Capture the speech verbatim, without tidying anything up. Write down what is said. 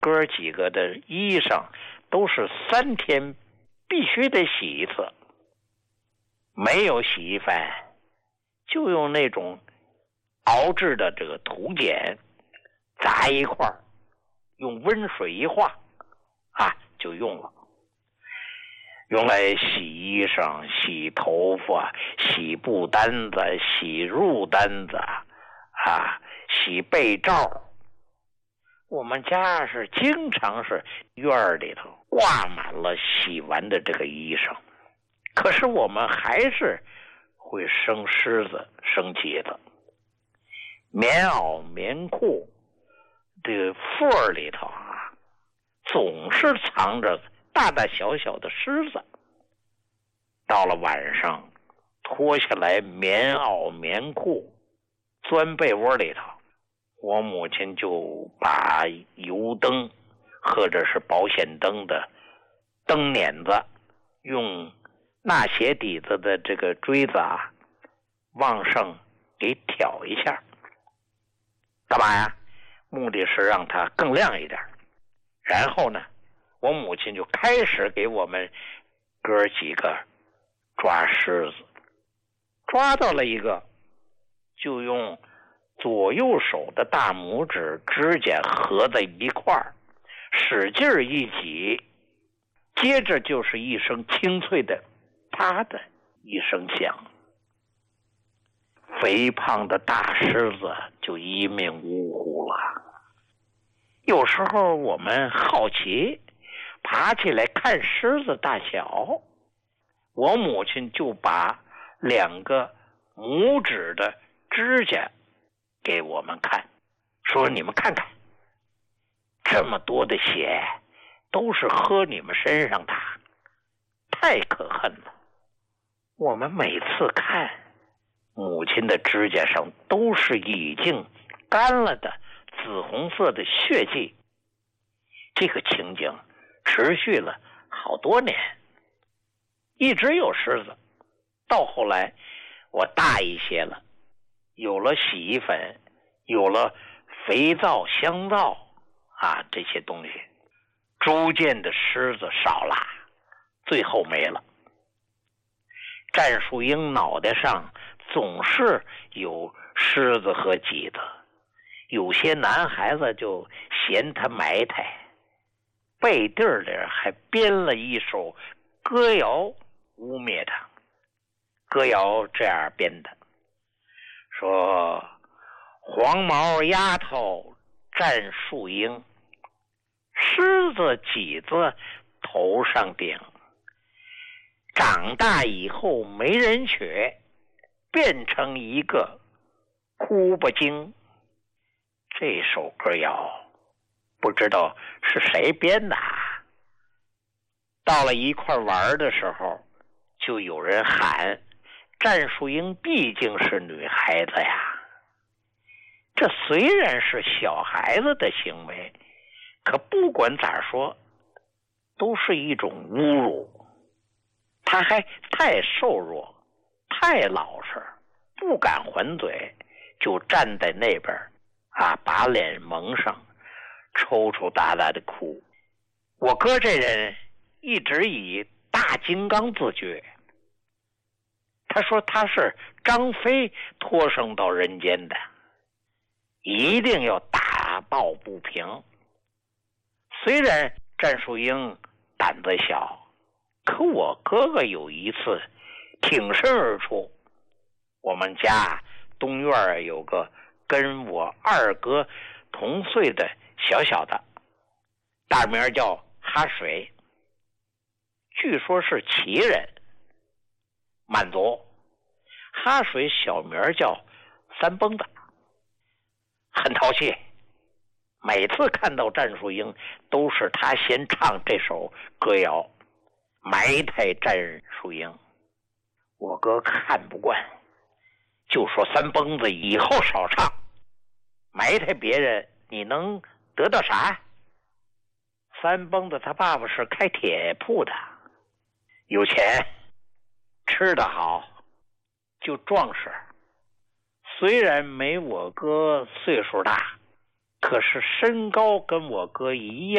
哥几个的衣裳都是三天必须得洗一次，没有洗衣粉，就用那种熬制的这个土碱砸一块，用温水一化啊，就用了，用来洗衣裳、洗头发、洗布单子、洗褥单子啊，洗被罩。我们家是经常是院里头挂满了洗完的这个衣裳，可是我们还是会生虱子、生疥子。棉袄、棉裤这个缝里头啊，总是藏着大大小小的虱子。到了晚上，脱下来棉袄、棉裤，钻被窝里头，我母亲就把油灯或者是保险灯的灯捻子，用纳鞋底子的这个锥子啊，往上给挑一下。干嘛呀？目的是让它更亮一点。然后呢，我母亲就开始给我们哥几个抓虱子，抓到了一个，就用左右手的大拇指指甲合在一块儿，使劲一挤，接着就是一声清脆的啪的一声响，肥胖的大虱子就一命呜呼了。有时候我们好奇，爬起来看虱子大小，我母亲就把两个拇指的指甲给我们看，说你们看看，这么多的血都是喝你们身上的，太可恨了。我们每次看，母亲的指甲上都是已经干了的紫红色的血迹。这个情景持续了好多年，一直有虱子。到后来我大一些了，有了洗衣粉，有了肥皂、香皂啊，这些东西，逐渐的虱子少了，最后没了。战树英脑袋上总是有虱子和疥子，有些男孩子就嫌他埋汰，背地里还编了一首歌谣污蔑他。歌谣这样编的，说黄毛丫头战树英，虱子疥子头上顶，长大以后没人娶，变成一个哭不精。这首歌谣不知道是谁编的，到了一块玩的时候，就有人喊战树英毕竟是女孩子呀。这虽然是小孩子的行为，可不管咋说，都是一种侮辱。他还太瘦弱，太老实，不敢还嘴，就站在那边啊，把脸蒙上，抽抽搭搭的哭。我哥这人一直以大金刚自居，他说他是张飞托生到人间的，一定要打抱不平。虽然战树英胆子小，可我哥哥有一次挺身而出。我们家东院有个跟我二哥同岁的小小的，大名叫哈水，据说是旗人，满族。哈水小名叫三蹦子，很淘气。每次看到战树英，都是他先唱这首歌谣，埋汰战树英。我哥看不惯，就说三蹦子以后少唱，埋汰别人你能得到啥？三蹦子他爸爸是开铁铺的，有钱，吃得好，就壮实。虽然没我哥岁数大，可是身高跟我哥一样。